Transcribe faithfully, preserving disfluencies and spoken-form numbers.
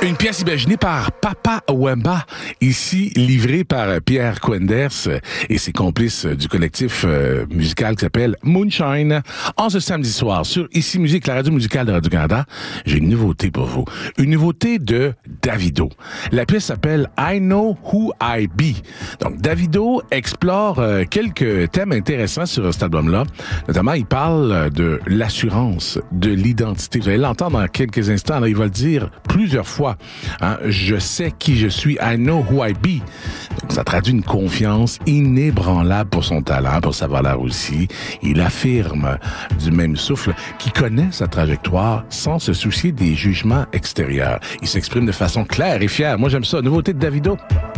Une pièce imaginée par Papa Wemba, ici livrée par Pierre Quenders et ses complices du collectif euh, musical qui s'appelle Moonshine. En ce samedi soir, sur Ici Musique, la radio musicale de Radio-Canada, j'ai une nouveauté pour vous. Une nouveauté de Davido. La pièce s'appelle I Know Who I Be. Donc, Davido explore euh, quelques thèmes intéressants sur cet album-là. Notamment, il parle de l'assurance, de l'identité. Vous allez l'entendre dans quelques instants. Là, il va le dire plusieurs fois. Hein, je sais qui je suis. I know who I be. Donc, ça traduit une confiance inébranlable pour son talent, pour sa valeur aussi. Il affirme du même souffle qu'il connaît sa trajectoire sans se soucier des jugements extérieurs. Il s'exprime de façon claire et fière. Moi, j'aime ça. Nouveauté de Davido.